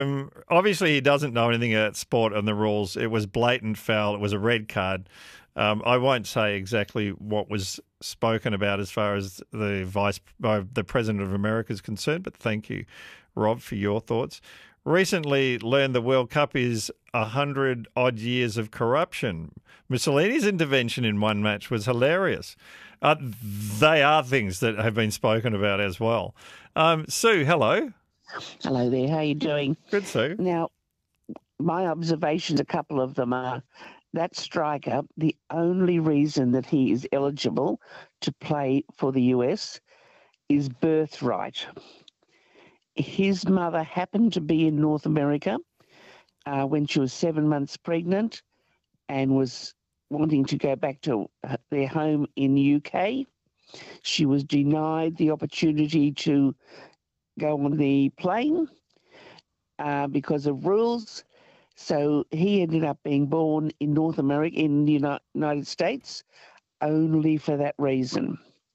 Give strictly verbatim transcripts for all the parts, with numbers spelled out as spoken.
Um, obviously, he doesn't know anything about sport and the rules. It was blatant foul. It was a red card. Um, I won't say exactly what was spoken about as far as the vice, uh, the president of America is concerned, but thank you, Rob, for your thoughts. Recently learned the World Cup is a hundred odd years of corruption. Mussolini's intervention in one match was hilarious. Uh, they are things that have been spoken about as well. Um, Sue, hello. Hello there. How are you doing? Good, Sue. Now, my observations, a couple of them are that striker, the only reason that he is eligible to play for the U S is birthright. His mother happened to be in North America uh, when she was seven months pregnant and was wanting to go back to their home in the U K. She was denied the opportunity to go on the plane uh, because of rules. So he ended up being born in North America, in the United States, only for that reason.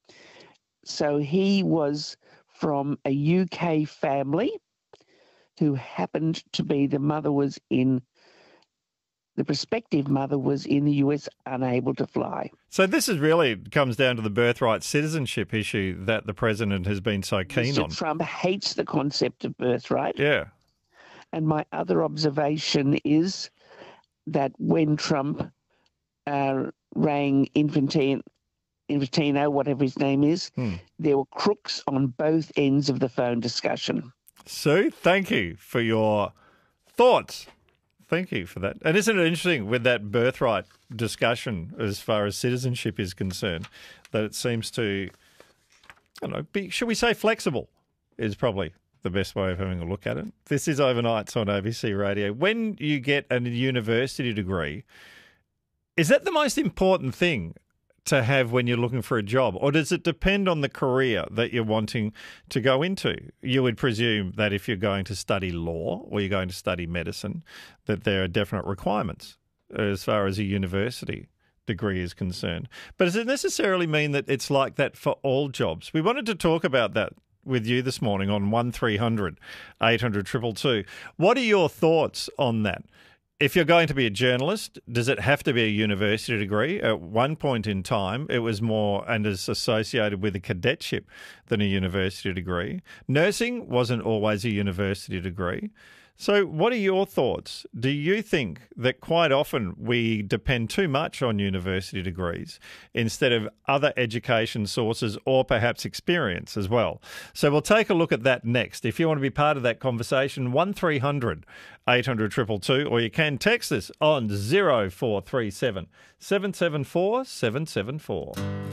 So he was from a U K family who happened to be, the mother was in, the prospective mother was in the U S, unable to fly. So this is really comes down to the birthright citizenship issue that the president has been so keen Mister on. Trump hates the concept of birthright. Yeah. And my other observation is that when Trump uh, rang Infantino, Infantino, whatever his name is, Hmm. there were crooks on both ends of the phone discussion. Sue, thank you for your thoughts. Thank you for that. And isn't it interesting with that birthright discussion as far as citizenship is concerned, that it seems to, I don't know, be, should we say flexible is probably the best way of having a look at it. This is Overnights on A B C Radio. When you get a university degree, is that the most important thing to have when you're looking for a job, or does it depend on the career that you're wanting to go into? You would presume that if you're going to study law or you're going to study medicine, that there are definite requirements as far as a university degree is concerned. But does it necessarily mean that it's like that for all jobs? We wanted to talk about that with you this morning on one three hundred eight hundred two two two. What are your thoughts on that? If you're going to be a journalist, does it have to be a university degree? At one point in time, it was more and is associated with a cadetship than a university degree. Nursing wasn't always a university degree. So what are your thoughts? Do you think that quite often we depend too much on university degrees instead of other education sources or perhaps experience as well? So we'll take a look at that next. If you want to be part of that conversation, one three hundred eight hundred two two two, or you can text us on zero four three seven seven seven four seven seven four.